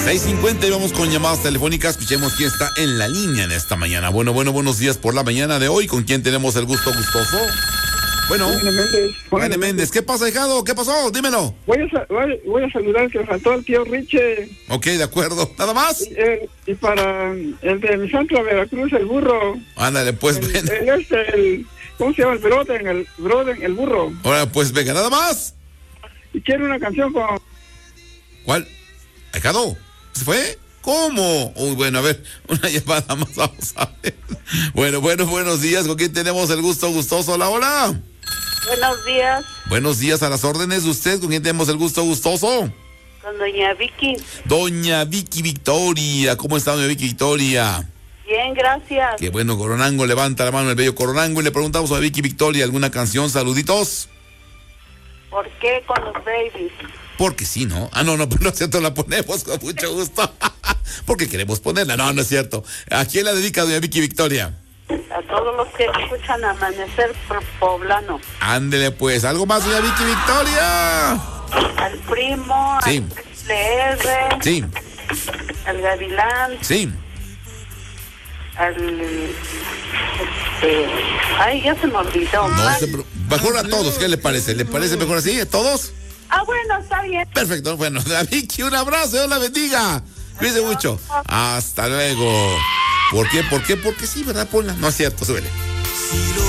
6:50 y vamos con llamadas telefónicas. Escuchemos quién está en la línea en esta mañana. Buenos días por la mañana de hoy. ¿Con quién tenemos el gusto gustoso? Bueno, Juan Méndez. ¿Qué pasa, hijado? ¿Qué pasó? Dímelo. Voy a saludar que faltó al tío Riche. Ok, de acuerdo. ¿Nada más? Y para el de mi Santa Veracruz, el burro. Ándale, pues ven. ¿Cómo se llama? El burro. Ahora, pues venga, nada más. Y quiero una canción con... ¿Cuál? ¿Hijado? ¿Se fue? ¿Cómo? Uy, bueno, a ver, una llamada más, vamos a ver. Bueno, buenos días. ¿Con quién tenemos el gusto gustoso? Hola. Buenos días. Buenos días, a las órdenes de usted. ¿Con quién tenemos el gusto gustoso? Con doña Vicky. Doña Vicky Victoria. ¿Cómo está, doña Vicky Victoria? Bien, gracias. Qué bueno, Coronango, levanta la mano el bello Coronango y le preguntamos a Vicky Victoria alguna canción. Saluditos. ¿Por qué con los babies? Porque sí, ¿no? No, pero no es cierto, la ponemos con mucho gusto. Porque queremos ponerla. No es cierto. ¿A quién la dedica doña Vicky Victoria? A todos los que escuchan Amanecer Poblano. Ándele pues, ¿algo más, doña Vicky Victoria? Al primo, sí. Al LR, sí. Al Gavilán, sí. Ay, ya se me olvidó. Mejor a todos, ¿qué le parece? ¿Le parece mejor así? ¿A todos? Bueno, está bien. Perfecto, bueno, doña Vicky, un abrazo, Dios la bendiga. Cuídense mucho. Hasta luego. ¿Por qué? Porque sí, ¿verdad, Paula? No es cierto, súbele.